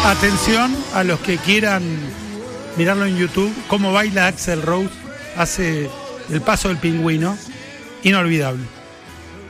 Atención a los que quieran mirarlo en YouTube, cómo baila Axl Rose, hace el paso del pingüino, inolvidable.